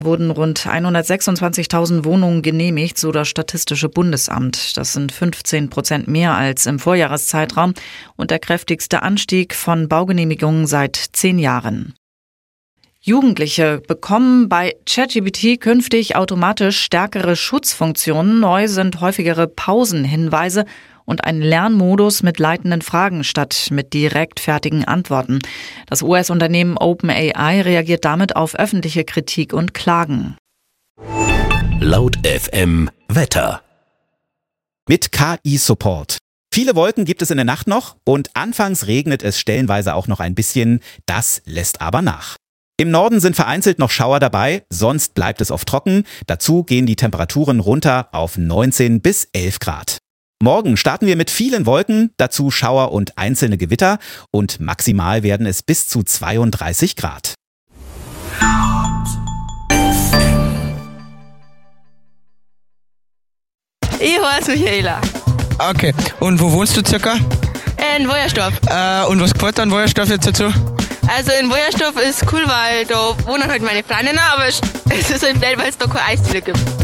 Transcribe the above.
Wurden rund 126.000 Wohnungen genehmigt, so das Statistische Bundesamt. Das sind 15% mehr als im Vorjahreszeitraum und der kräftigste Anstieg von Baugenehmigungen seit 10 Jahren. Jugendliche bekommen bei ChatGPT künftig automatisch stärkere Schutzfunktionen. Neu sind häufigere Pausenhinweise und ein Lernmodus mit leitenden Fragen statt mit direkt fertigen Antworten. Das US-Unternehmen OpenAI reagiert damit auf öffentliche Kritik und Klagen. Laut FM Wetter. Mit KI-Support. Viele Wolken gibt es in der Nacht noch und anfangs regnet es stellenweise auch noch ein bisschen. Das lässt aber nach. Im Norden sind vereinzelt noch Schauer dabei, sonst bleibt es oft trocken. Dazu gehen die Temperaturen runter auf 19 bis 11 Grad. Morgen starten wir mit vielen Wolken, dazu Schauer und einzelne Gewitter und maximal werden es bis zu 32 Grad. Ich heiße Michaela. Okay, und wo wohnst du circa? In Wojersdorf. Und was gefällt dir an Wojersdorf jetzt dazu? Also in Wojersdorf ist cool, weil da wohnen halt meine Freundinnen, aber es ist halt blöd, weil es da keine Eisdiele gibt.